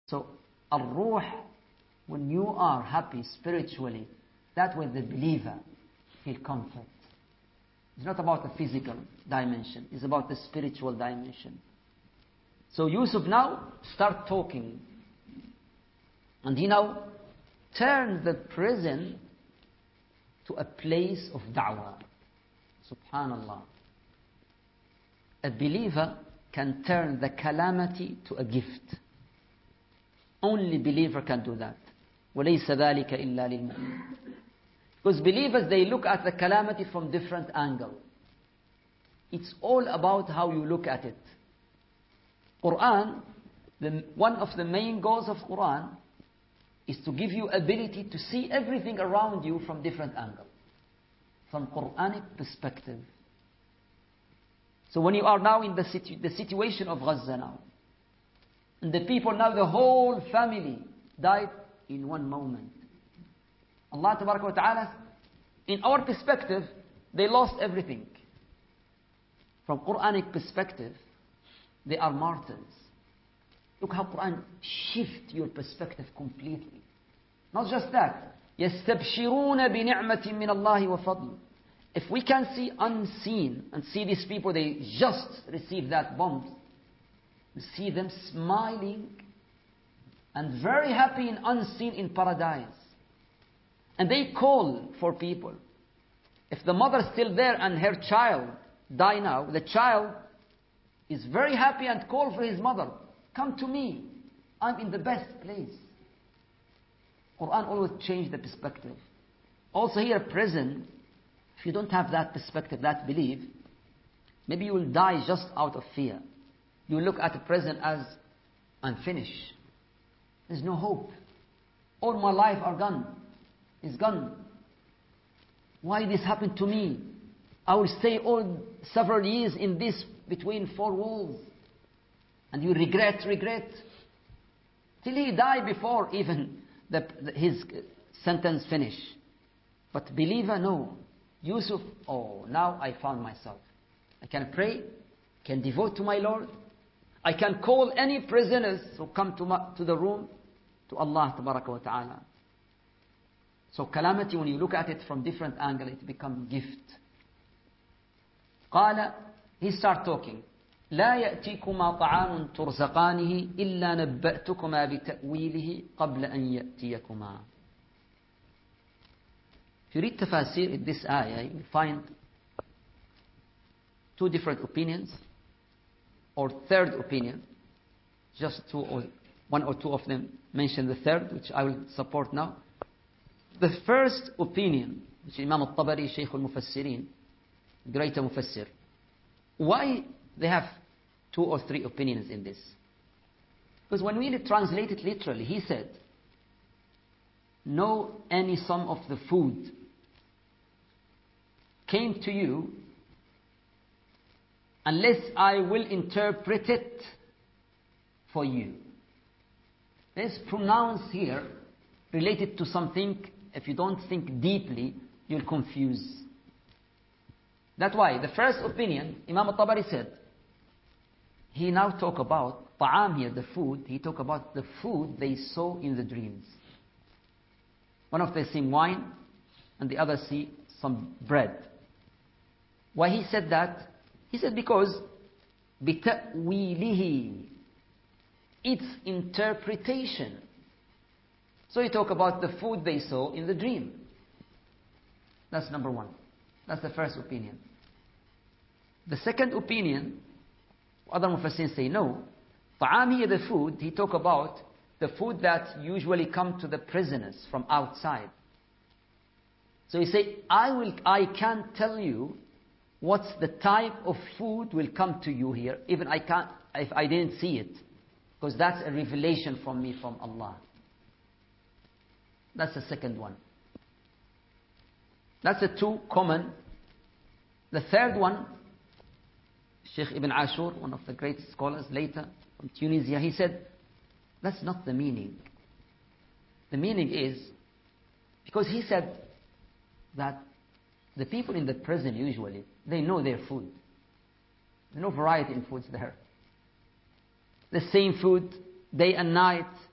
So, al-ruh, when you are happy spiritually, that way the believer feel comfort. It's not about the physical dimension. It's about the spiritual dimension. So Yusuf now start talking. And he now turned the prison to a place of da'wah. Subhanallah. A believer can turn the calamity to a gift. Only believer can do that. وَلَيْسَ ذَلِكَ إِلَّا لِلْمُؤْمِنِينَ. Because believers, they look at the calamity from different angles. It's all about how you look at it. Quran, one of the main goals of Quran is to give you ability to see everything around you from different angles. From Quranic perspective. So when you are now in the situation of Gaza now, and the people now, the whole family died in one moment. Allah Tabaraka wa Ta'ala, in our perspective, they lost everything. From Quranic perspective, they are martyrs. Look how Quran shifts your perspective completely. Not just that. يَسْتَبْشِرُونَ بِنِعْمَةٍ مِّنَ اللَّهِ وَفَضْلٍ. If we can see unseen and see these people, they just received that bomb. You see them smiling and very happy and unseen in paradise. And they call for people. If the mother is still there and her child die now, the child is very happy and call for his mother. Come to me. I'm in the best place. Quran always changed the perspective. Also here, prison, if you don't have that perspective, that belief, maybe you will die just out of fear. You look at the prison as unfinished. There's no hope. All my life are gone. It's gone. Why this happened to me? I will stay all several years in this between four walls. And you regret. Till he die before even his sentence finish. But believer, no. Yusuf, now I found myself. I can pray, can devote to my Lord. I can call any prisoners who come to the room to Allah Tabaraka wa Ta'ala. So calamity, when you look at it from different angles, it becomes gift. قال, he start talking. لا يأتيكما طعام ترزقانه إلا نبأتكما بتأويله قبل أن يأتيكما. If you read tafasir in this ayah, you find two different opinions, or third opinion. Just one or two of them mention the third, which I will support now. The first opinion, which Imam al-Tabari, Shaykh al-Mufassirin, greater Mufassir. Why they have two or three opinions in this? Because when we translate it literally, he said, no any sum of the food came to you unless I will interpret it for you. This pronounce here related to something, if you don't think deeply, you'll confuse. That's why the first opinion, Imam al-Tabari said, he now talk about ta'am here, the food. He talk about the food they saw in the dreams. One of them see wine, and the other see some bread. Why he said that? He said because بِتَأْوِيلِهِ, its interpretation. So he talk about the food they saw in the dream. That's number one. That's the first opinion. The second opinion, other Mufassirin say no. Ta'am here, the food, he talk about the food that usually come to the prisoners from outside. So he say, I can't tell you what's the type of food will come to you here, even I can't, if I didn't see it. Because that's a revelation from me, from Allah. That's the second one. That's the two common. The third one, Sheikh Ibn Ashur, one of the great scholars later from Tunisia, he said, that's not the meaning. The meaning is, because he said that the people in the prison usually, they know their food. There's no variety in foods there. The same food, day and night.